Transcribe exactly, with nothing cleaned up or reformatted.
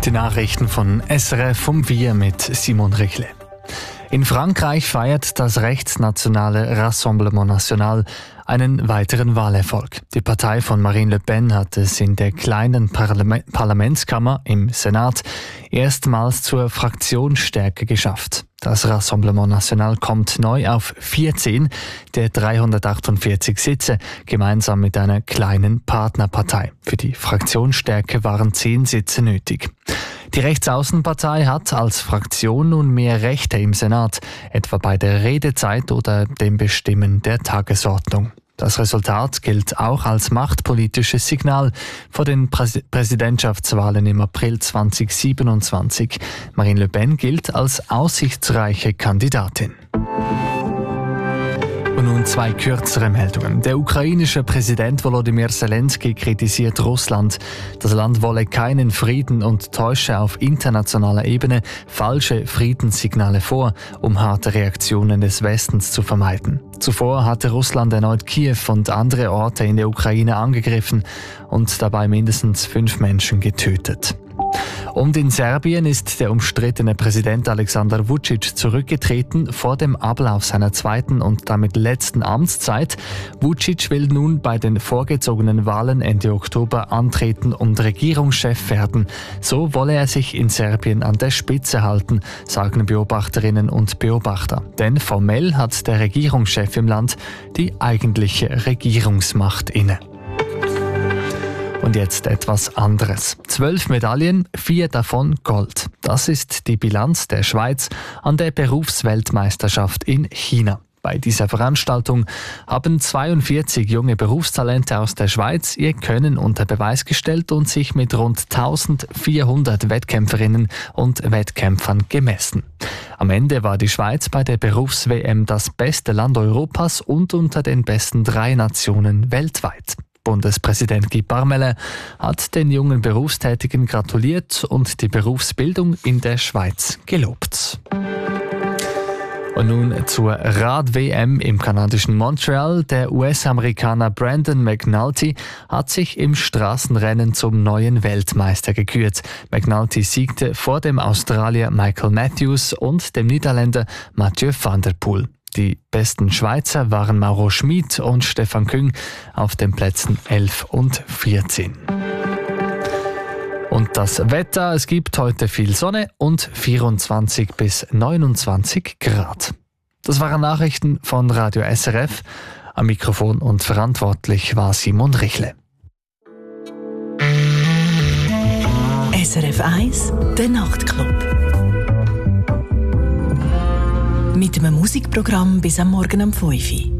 Die Nachrichten von S R F um vier mit Simon Richle. In Frankreich feiert das rechtsnationale Rassemblement National einen weiteren Wahlerfolg. Die Partei von Marine Le Pen hat es in der kleinen Parlament- Parlamentskammer im Senat erstmals zur Fraktionsstärke geschafft. Das Rassemblement National kommt neu auf vierzehn der dreihundertachtundvierzig Sitze, gemeinsam mit einer kleinen Partnerpartei. Für die Fraktionsstärke waren zehn Sitze nötig. Die Rechtsaußenpartei hat als Fraktion nun mehr Rechte im Senat, etwa bei der Redezeit oder dem Bestimmen der Tagesordnung. Das Resultat gilt auch als machtpolitisches Signal vor den Präs- Präsidentschaftswahlen im April zweitausendsiebenundzwanzig. Marine Le Pen gilt als aussichtsreiche Kandidatin. Und nun zwei kürzere Meldungen. Der ukrainische Präsident Volodymyr Zelensky kritisiert Russland. Das Land wolle keinen Frieden und täusche auf internationaler Ebene falsche Friedenssignale vor, um harte Reaktionen des Westens zu vermeiden. Zuvor hatte Russland erneut Kiew und andere Orte in der Ukraine angegriffen und dabei mindestens fünf Menschen getötet. Und in Serbien ist der umstrittene Präsident Aleksandar Vučić zurückgetreten vor dem Ablauf seiner zweiten und damit letzten Amtszeit. Vučić will nun bei den vorgezogenen Wahlen Ende Oktober antreten und Regierungschef werden. So wolle er sich in Serbien an der Spitze halten, sagen Beobachterinnen und Beobachter. Denn formell hat der Regierungschef im Land die eigentliche Regierungsmacht inne. Und jetzt etwas anderes. Zwölf Medaillen, vier davon Gold. Das ist die Bilanz der Schweiz an der Berufsweltmeisterschaft in China. Bei dieser Veranstaltung haben zweiundvierzig junge Berufstalente aus der Schweiz ihr Können unter Beweis gestellt und sich mit rund eintausendvierhundert Wettkämpferinnen und Wettkämpfern gemessen. Am Ende war die Schweiz bei der Berufs-W M das beste Land Europas und unter den besten drei Nationen weltweit. Bundespräsident Guy Parmelin hat den jungen Berufstätigen gratuliert und die Berufsbildung in der Schweiz gelobt. Und nun zur Rad-W M im kanadischen Montreal. Der U S-Amerikaner Brandon McNulty hat sich im Straßenrennen zum neuen Weltmeister gekürt. McNulty siegte vor dem Australier Michael Matthews und dem Niederländer Mathieu van der Poel. Die besten Schweizer waren Mauro Schmid und Stefan Küng auf den Plätzen elf und vierzehn. Und das Wetter, es gibt heute viel Sonne und vierundzwanzig bis neunundzwanzig Grad. Das waren Nachrichten von Radio S R F. Am Mikrofon und verantwortlich war Simon Richle. S R F eins, der Nachtclub. Mit einem Musikprogramm bis am Morgen um fünf Uhr.